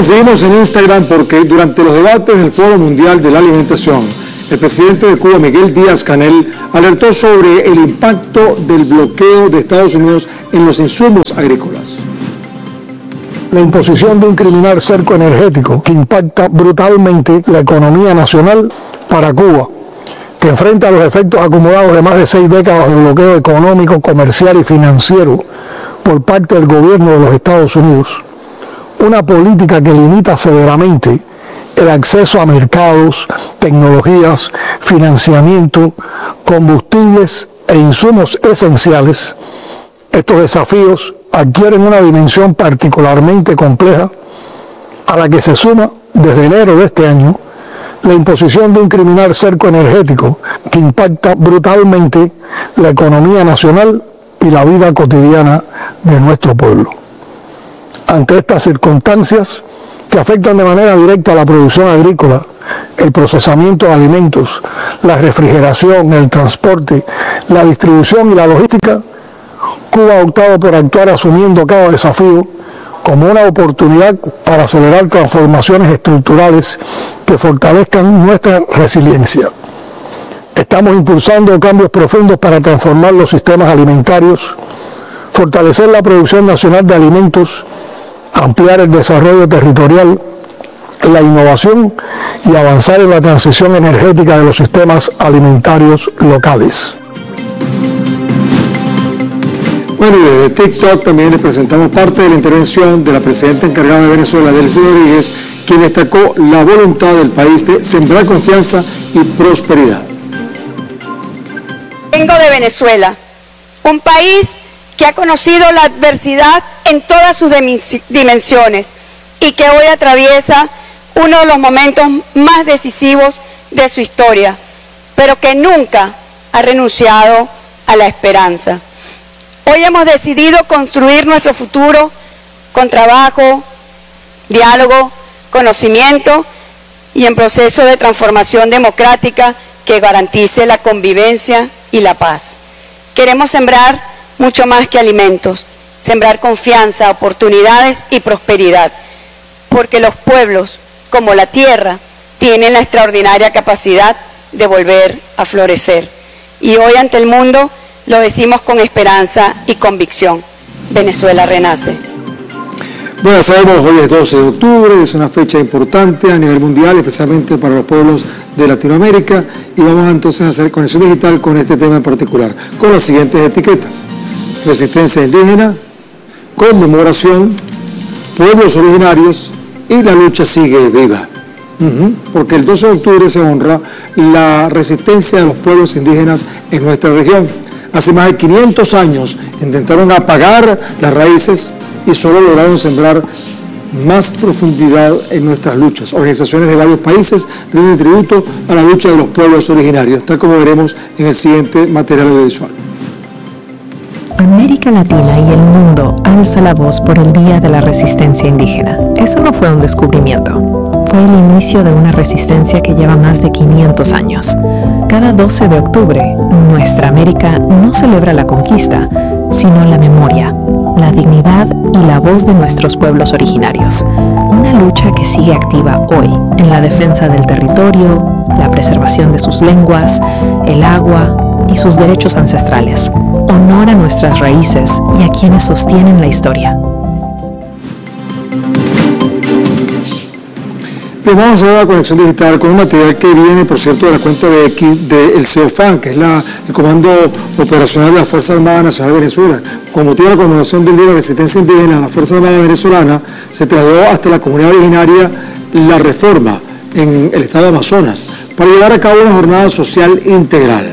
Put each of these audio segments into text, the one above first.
Bien, seguimos en Instagram porque durante los debates del Foro Mundial de la Alimentación, el presidente de Cuba, Miguel Díaz-Canel, alertó sobre el impacto del bloqueo de Estados Unidos en los insumos agrícolas. La imposición de un criminal cerco energético que impacta brutalmente la economía nacional para Cuba, que enfrenta los efectos acumulados de más de 6 décadas de bloqueo económico, comercial y financiero por parte del gobierno de los Estados Unidos. Una política que limita severamente el acceso a mercados, tecnologías, financiamiento, combustibles e insumos esenciales. Estos desafíos adquieren una dimensión particularmente compleja, a la que se suma, desde enero de este año, la imposición de un criminal cerco energético que impacta brutalmente la economía nacional y la vida cotidiana de nuestro pueblo. Ante estas circunstancias, que afectan de manera directa a la producción agrícola, el procesamiento de alimentos, la refrigeración, el transporte, la distribución y la logística, Cuba ha optado por actuar asumiendo cada desafío como una oportunidad para acelerar transformaciones estructurales que fortalezcan nuestra resiliencia. Estamos impulsando cambios profundos para transformar los sistemas alimentarios, fortalecer la producción nacional de alimentos, ampliar el desarrollo territorial, la innovación y avanzar en la transición energética de los sistemas alimentarios locales. Bueno, y desde TikTok también les presentamos parte de la intervención de la presidenta encargada de Venezuela, Delcy Rodríguez, quien destacó la voluntad del país de sembrar confianza y prosperidad. Vengo de Venezuela, un país que ha conocido la adversidad en todas sus dimensiones y que hoy atraviesa uno de los momentos más decisivos de su historia, pero que nunca ha renunciado a la esperanza. Hoy hemos decidido construir nuestro futuro con trabajo, diálogo, conocimiento y en proceso de transformación democrática que garantice la convivencia y la paz. Queremos sembrar mucho más que alimentos, sembrar confianza, oportunidades y prosperidad, porque los pueblos, como la tierra, tienen la extraordinaria capacidad de volver a florecer. Y hoy ante el mundo lo decimos con esperanza y convicción. Venezuela renace. Bueno, sabemos, hoy es 12 de octubre, es una fecha importante a nivel mundial, especialmente para los pueblos de Latinoamérica, y vamos entonces a hacer conexión digital con este tema en particular, con las siguientes etiquetas: resistencia indígena, conmemoración, pueblos originarios y la lucha sigue viva. Porque el 12 de octubre se honra la resistencia de los pueblos indígenas en nuestra región. Hace más de 500 años intentaron apagar las raíces y solo lograron sembrar más profundidad en nuestras luchas. Organizaciones de varios países rinden tributo a la lucha de los pueblos originarios, tal como veremos en el siguiente material audiovisual. América Latina y el mundo alza la voz por el Día de la Resistencia Indígena. Eso no fue un descubrimiento. Fue el inicio de una resistencia que lleva más de 500 años. Cada 12 de octubre, nuestra América no celebra la conquista, sino la memoria, la dignidad y la voz de nuestros pueblos originarios. Una lucha que sigue activa hoy en la defensa del territorio, la preservación de sus lenguas, el agua y sus derechos ancestrales. Honora nuestras raíces y a quienes sostienen la historia. Bien, vamos a hacer una conexión digital con un material que viene, por cierto, de la cuenta de X del CEOFAN, que es el Comando Operacional de la Fuerza Armada Nacional de Venezuela. Con motivo de la conmemoración del Día de la Resistencia Indígena, la Fuerza Armada Venezolana se trasladó hasta la comunidad originaria La Reforma, en el estado de Amazonas, para llevar a cabo una jornada social integral.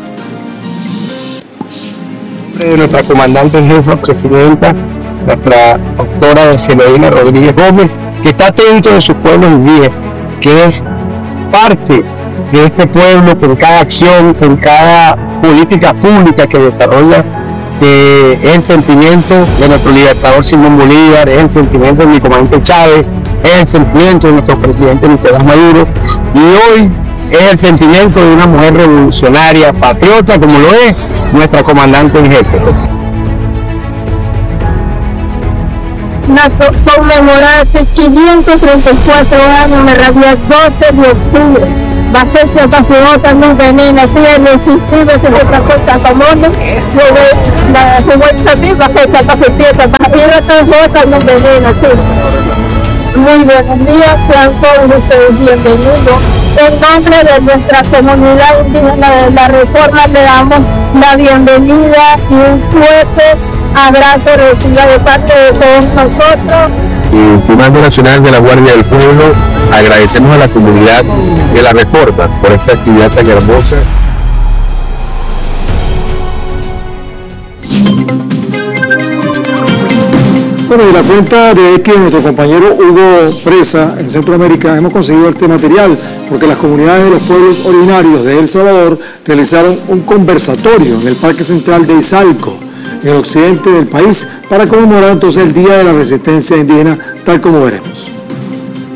Nuestra comandante en jefa, presidenta, nuestra doctora Delcy Rodríguez Gómez, que está atento de su pueblo indígena, que es parte de este pueblo con cada acción, con cada política pública que desarrolla, que es el sentimiento de nuestro libertador Simón Bolívar, es el sentimiento de mi comandante Chávez, es el sentimiento de nuestro presidente Nicolás Maduro, y hoy es el sentimiento de una mujer revolucionaria, patriota, como lo es nuestra comandante en jefe. conmemorarse 534 años de la día 12 de octubre. Va a ser que pasó no venena, si es irresistible, se otra cosa como no, la vuelta viva, que se cafetieta, para ir a todas otras no venena, sí. Muy buenos días, sean todos ustedes bienvenidos. En nombre de nuestra comunidad indígena de la Reforma le damos la bienvenida y un fuerte abrazo recibido de parte de todos nosotros. El Comando Nacional de la Guardia del Pueblo, agradecemos a la comunidad de la Reforma por esta actividad tan hermosa. Bueno, de la cuenta de X de nuestro compañero Hugo Presa en Centroamérica hemos conseguido este material porque las comunidades de los pueblos originarios de El Salvador realizaron un conversatorio en el Parque Central de Izalco, en el occidente del país, para conmemorar entonces el Día de la Resistencia Indígena, tal como veremos.